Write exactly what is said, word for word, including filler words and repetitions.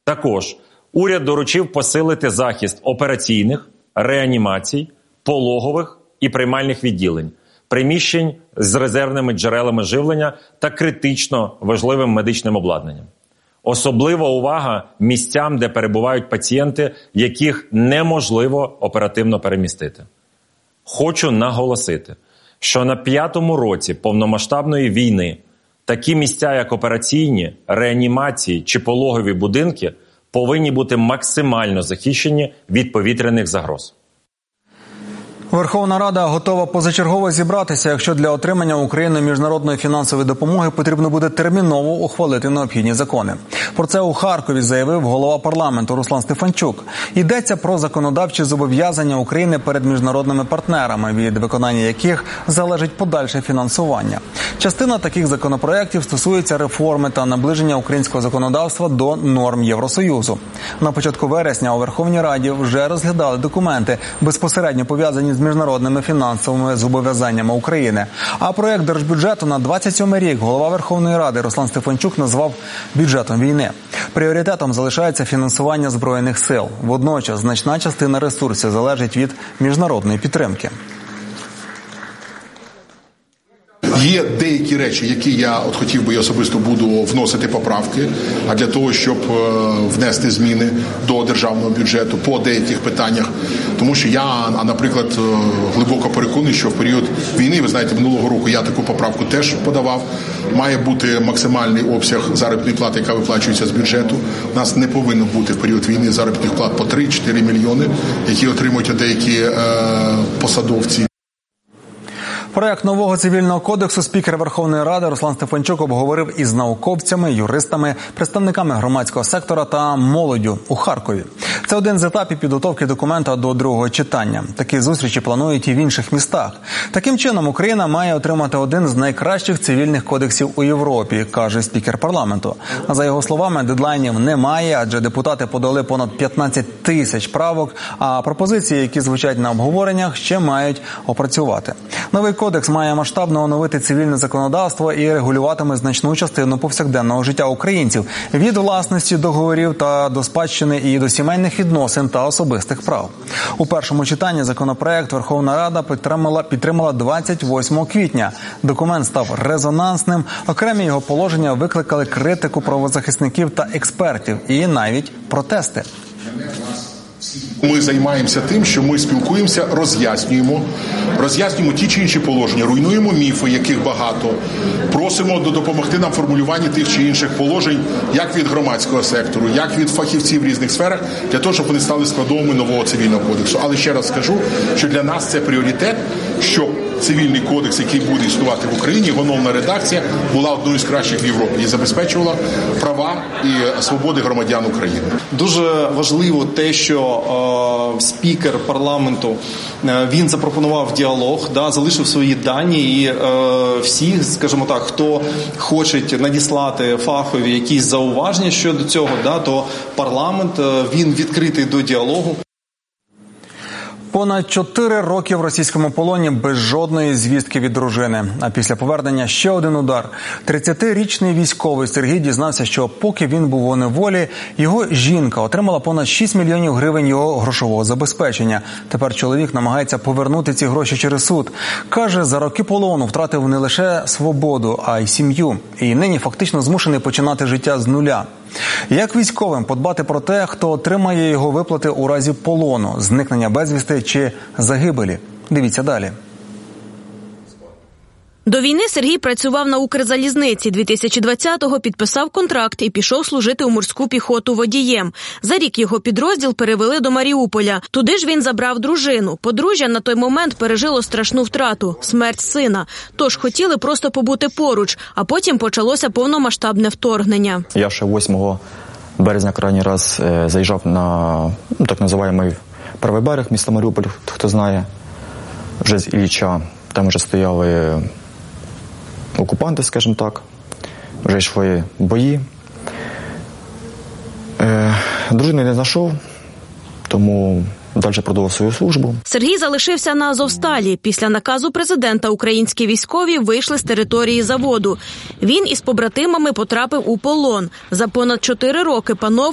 Також уряд доручив посилити захист операційних, реанімацій, пологових і приймальних відділень, приміщень з резервними джерелами живлення та критично важливим медичним обладнанням. Особлива увага місцям, де перебувають пацієнти, яких неможливо оперативно перемістити. Хочу наголосити, що на п'ятому році повномасштабної війни такі місця, як операційні, реанімації чи пологові будинки, повинні бути максимально захищені від повітряних загроз. Верховна Рада готова позачергово зібратися, якщо для отримання України міжнародної фінансової допомоги потрібно буде терміново ухвалити необхідні закони. Про це у Харкові заявив голова парламенту Руслан Стефанчук. Йдеться про законодавчі зобов'язання України перед міжнародними партнерами, від виконання яких залежить подальше фінансування. Частина таких законопроєктів стосується реформи та наближення українського законодавства до норм Євросоюзу. На початку вересня у Верховній Раді вже розглядали документи, безпосередньо пов'язані з міжнародними фінансовими зобов'язаннями України. А проєкт держбюджету на двадцять сьомий рік голова Верховної Ради Руслан Стефанчук назвав бюджетом війни. Пріоритетом залишається фінансування Збройних сил. Водночас значна частина ресурсів залежить від міжнародної підтримки. Є деякі речі, які я от хотів би і особисто буду вносити поправки, а для того, щоб внести зміни до державного бюджету по деяких питаннях. Тому що я, наприклад, глибоко переконаний, що в період війни, ви знаєте, минулого року я таку поправку теж подавав, має бути максимальний обсяг заробітної плати, яка виплачується з бюджету. У нас не повинно бути в період війни заробітних плат по три-чотири мільйони, які отримують деякі е, посадовці. Проект нового цивільного кодексу спікер Верховної Ради Руслан Стефанчук обговорив із науковцями, юристами, представниками громадського сектора та молоддю у Харкові. Це один з етапів підготовки документа до другого читання. Такі зустрічі планують і в інших містах. Таким чином, Україна має отримати один з найкращих цивільних кодексів у Європі, каже спікер парламенту. А за його словами, дедлайнів немає, адже депутати подали понад п'ятнадцять тисяч правок, а пропозиції, які звучать на обговореннях, ще мають опрацювати. Новий кодекс має масштабно оновити цивільне законодавство і регулюватиме значну частину повсякденного життя українців – від власності, договорів та до спадщини і до сімейних відносин та особистих прав. У першому читанні законопроект Верховна Рада підтримала, підтримала двадцять восьмого квітня. Документ став резонансним, окремі його положення викликали критику правозахисників та експертів і навіть протести. Ми займаємося тим, що ми спілкуємося, роз'яснюємо, роз'яснюємо ті чи інші положення, руйнуємо міфи, яких багато, просимо допомогти нам в формулюванні тих чи інших положень, як від громадського сектору, як від фахівців в різних сферах, для того, щоб вони стали складовими нового цивільного кодексу. Але ще раз скажу, що для нас це пріоритет, щоб цивільний кодекс, який буде існувати в Україні, його новна редакція була одною з кращих в Європі і забезпечувала права і свободи громадян України. Дуже важливо те, що е, спікер парламенту, е, він запропонував діалог, да, залишив свої дані і е, всі, скажімо так, хто хоче надіслати фахові якісь зауваження щодо цього, да, то парламент, е, він відкритий до діалогу. Понад чотири роки в російському полоні без жодної звістки від дружини. А після повернення ще один удар. тридцятирічний військовий Сергій дізнався, що поки він був у неволі, його жінка отримала понад шість мільйонів гривень його грошового забезпечення. Тепер чоловік намагається повернути ці гроші через суд. Каже, за роки полону втратив не лише свободу, а й сім'ю. І нині фактично змушений починати життя з нуля. Як військовим подбати про те, хто отримає його виплати у разі полону, зникнення безвісти чи загибелі? Дивіться далі. До війни Сергій працював на Укрзалізниці. дві тисячі двадцятого підписав контракт і пішов служити у морську піхоту водієм. За рік його підрозділ перевели до Маріуполя. Туди ж він забрав дружину. Подружжя на той момент пережило страшну втрату – смерть сина. Тож хотіли просто побути поруч, а потім почалося повномасштабне вторгнення. Я ще восьмого березня крайній раз е, заїжджав на, ну, так називаємий правий берег міста Маріуполь, хто знає, вже з Ілліча. Там вже стояли окупанти, скажімо так, вже йшли бої. Е, дружини не знайшов, тому далі продовжував свою службу. Сергій залишився на Азовсталі. Після наказу президента українські військові вийшли з території заводу. Він із побратимами потрапив у полон. За понад чотири роки панов